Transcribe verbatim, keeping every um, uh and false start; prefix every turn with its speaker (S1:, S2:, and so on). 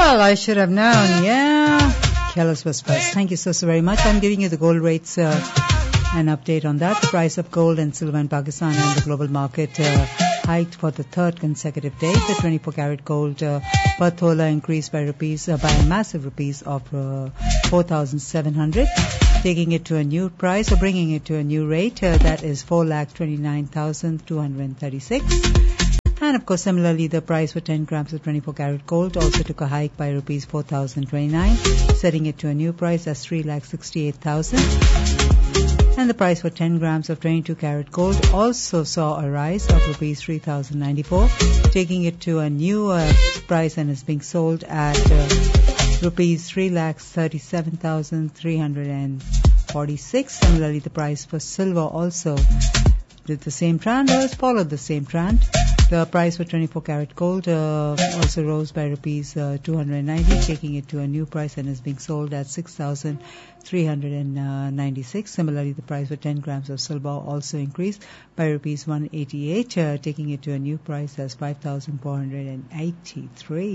S1: Well, I should have known, yeah. Careless Whispers. Thank you so, so very much. I'm giving you the gold rates, uh, an update on that. The price of gold and silver in Pakistan and the global market uh, hiked for the third consecutive day. The twenty-four karat gold uh, per thola increased by rupees, uh, by a massive rupees of uh, four thousand seven hundred, taking it to a new price or bringing it to a new rate. Uh, that is four lakh twenty-nine thousand two hundred thirty-six. And of course, similarly, the price for ten grams of twenty-four karat gold also took a hike by rupees four thousand twenty-nine, setting it to a new price as three lakh sixty-eight thousand. And the price for ten grams of twenty-two karat gold also saw a rise of rupees three thousand ninety-four, taking it to a new uh, price and is being sold at uh, rupees three lakh thirty-seven thousand three hundred forty-six. Similarly, the price for silver also did the same trend or has followed the same trend. The price for twenty-four karat gold uh, also rose by rupees uh, two hundred ninety, taking it to a new price and is being sold at six thousand three hundred ninety-six. Similarly, the price for ten grams of silver also increased by rupees one hundred eighty-eight, uh, taking it to a new price as five thousand four hundred eighty-three.